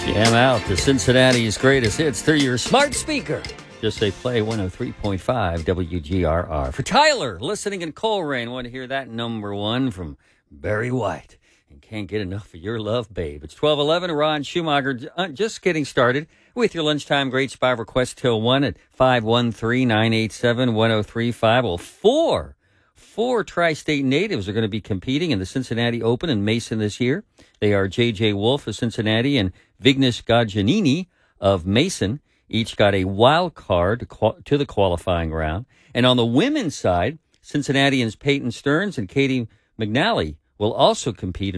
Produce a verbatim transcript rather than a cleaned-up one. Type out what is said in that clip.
Jam out to Cincinnati's greatest hits through your smart speaker. Just say play one oh three point five W G R R. For Tyler, listening in Coleraine, want to hear that number one from Barry White. And can't get enough of your love, babe. It's twelve eleven. Ron Schumacher just getting started with your lunchtime great spot request till one at five one three, nine eight seven, one oh three five. Well, four. Four tri-state natives are going to be competing in the Cincinnati Open in Mason this year. They are J J. Wolf of Cincinnati and Vignesh Gajanini of Mason. Each got a wild card to, qual- to the qualifying round. And on the women's side, Cincinnatians Peyton Stearns and Katie McNally will also compete